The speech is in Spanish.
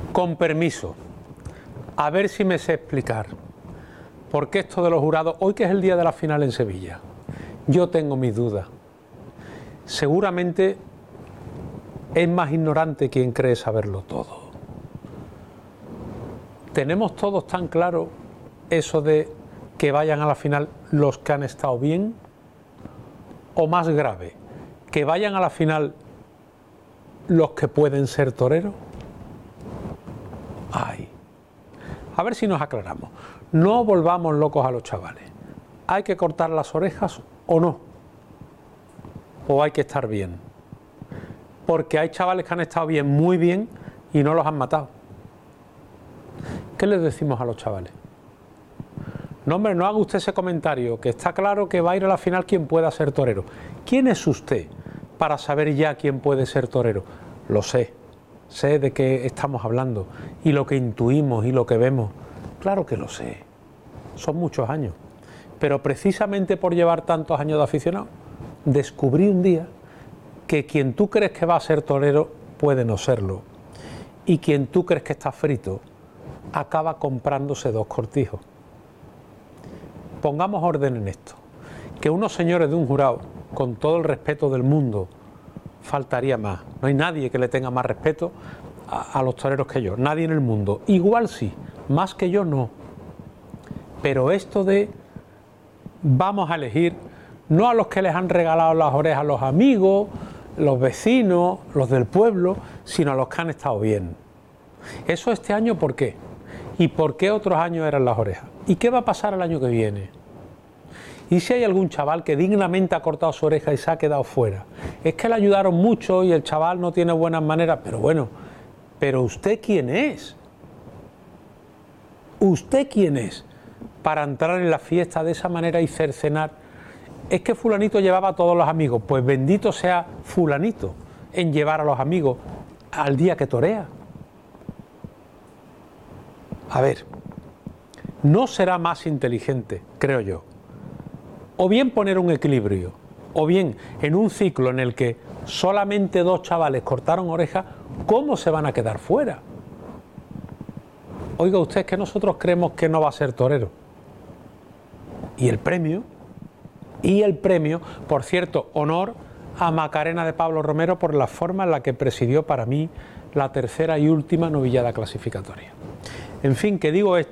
Con permiso, a ver si me sé explicar por qué esto de los jurados, hoy que es el día de la final en Sevilla, yo tengo mis dudas. Seguramente es más ignorante quien cree saberlo todo. ¿Tenemos todos tan claro eso de que vayan a la final los que han estado bien? ¿O más grave, que vayan a la final los que pueden ser toreros? Ay, a ver si nos aclaramos. No volvamos locos a los chavales. ¿Hay que cortar las orejas o no? ¿O hay que estar bien? Porque hay chavales que han estado bien, muy bien, y no los han matado. ¿Qué les decimos a los chavales? No, hombre, no haga usted ese comentario, que está claro que va a ir a la final quien pueda ser torero. ¿Quién es usted para saber ya quién puede ser torero? Lo sé, sé de qué estamos hablando, y lo que intuimos y lo que vemos, claro que lo sé, son muchos años. Pero precisamente por llevar tantos años de aficionado, descubrí un día que quien tú crees que va a ser torero puede no serlo, y quien tú crees que está frito acaba comprándose dos cortijos. Pongamos orden en esto, que unos señores de un jurado, con todo el respeto del mundo, faltaría más, no hay nadie que le tenga más respeto a los toreros que yo, nadie en el mundo, igual sí, más que yo no, pero esto de vamos a elegir no a los que les han regalado las orejas los amigos, los vecinos, los del pueblo, sino a los que han estado bien. Eso este año, ¿por qué? ¿Y por qué otros años eran las orejas? ¿Y qué va a pasar el año que viene? ¿Y si hay algún chaval que dignamente ha cortado su oreja y se ha quedado fuera? Es que le ayudaron mucho y el chaval no tiene buenas maneras, pero bueno, ¿pero usted quién es? ¿Usted quién es para entrar en la fiesta de esa manera y cercenar? Es que fulanito llevaba a todos los amigos, pues bendito sea fulanito en llevar a los amigos al día que torea. A ver, no será más inteligente, creo yo, o bien poner un equilibrio, o bien en un ciclo en el que solamente dos chavales cortaron orejas, ¿cómo se van a quedar fuera? Oiga usted, que nosotros creemos que no va a ser torero. ¿Y el premio? Y el premio, por cierto, honor a Macarena de Pablo Romero por la forma en la que presidió para mí la tercera y última novillada clasificatoria. En fin, que digo esto.